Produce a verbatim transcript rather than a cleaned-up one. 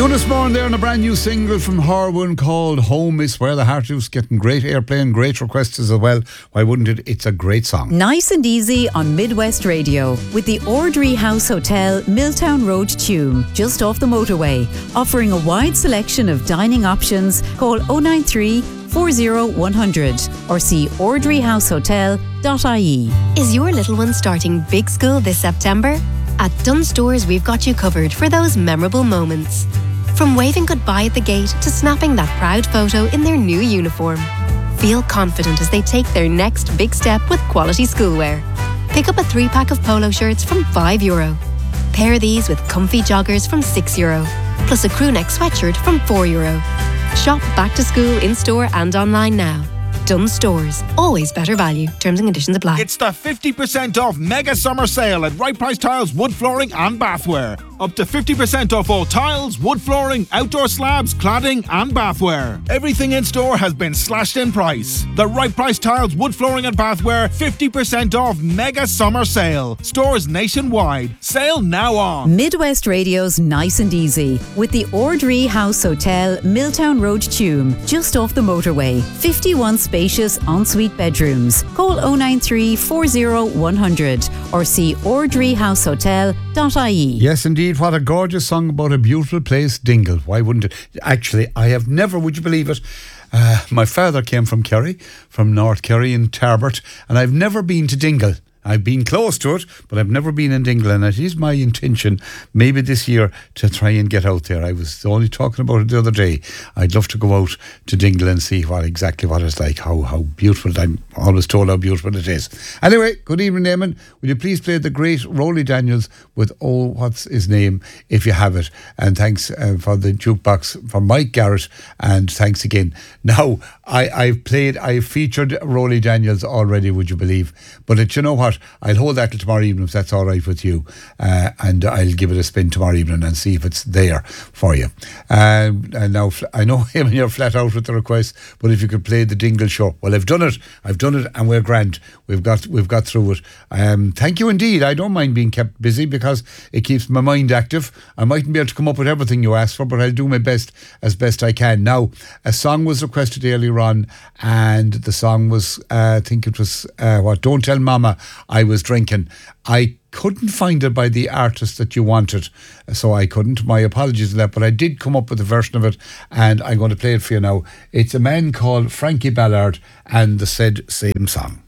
Eunice Bourne there on a brand new single from Harwin called Home Is Where the Heart Is, getting great airplay and great requests as well. Why wouldn't it? It's a great song. Nice and easy on Midwest Radio with the Ordry House Hotel, Milltown Road, Tuam, just off the motorway, offering a wide selection of dining options. Call oh nine three, four oh one hundred or see ordry house hotel dot I E. Is your little one starting big school this September? At Dunnes Stores, we've got you covered for those memorable moments. From waving goodbye at the gate to snapping that proud photo in their new uniform. Feel confident as they take their next big step with quality schoolwear. Pick up a three-pack of polo shirts from five euro. Pair these with comfy joggers from six euro, plus a crewneck sweatshirt from four euro. Shop back to school in-store and online now. Dunnes Stores. Always better value. Terms and conditions apply. It's the fifty percent off mega summer sale at Right Price Tiles, wood flooring and bathware. Up to fifty percent off all tiles, wood flooring, outdoor slabs, cladding and bathware. Everything in store has been slashed in price. The Right Price Tiles, wood flooring and bathware fifty percent off mega summer sale. Stores nationwide. Sale now on. Midwest Radio's Nice and Easy with the Ordry House Hotel, Milltown Road, Tuam, just off the motorway. fifty-one spacious ensuite bedrooms. Call oh nine three, four oh one hundred or see ordry house hotel dot I E. Yes, indeed. What a gorgeous song about a beautiful place, Dingle. Why wouldn't it? Actually, I have never, would you believe it? Uh, my father came from Kerry, from North Kerry in Tarbert, and I've never been to Dingle. I've been close to it, but I've never been in Dingle, and it is my intention, maybe this year, to try and get out there. I was only talking about it the other day. I'd love to go out to Dingle and see what exactly what it's like, how how beautiful. I'm always told how beautiful it is. Anyway, good evening, Eamon. Will you please play the great Rolly Daniels with Oh, What's His Name, if you have it. And thanks uh, for the jukebox for Mike Garrett, and thanks again. Now, I, I've played, I've featured Rolly Daniels already, would you believe? But it, you know what? I'll hold that till tomorrow evening if that's all right with you, uh, and I'll give it a spin tomorrow evening and see if it's there for you. Um, and now I know him and you're flat out with the request, but if you could play the Dingle Show, well, I've done it. I've done it, and we're grand. We've got we've got through it. Um, thank you indeed. I don't mind being kept busy because it keeps my mind active. I mightn't be able to come up with everything you ask for, but I'll do my best as best I can. Now, a song was requested earlier on, and the song was, uh, I think it was uh, what? Don't Tell Mama I Was Drinking. I couldn't find it by the artist that you wanted, so I couldn't. My apologies for that, but I did come up with a version of it, and I'm going to play it for you now. It's a man called Frankie Ballard and the said same song.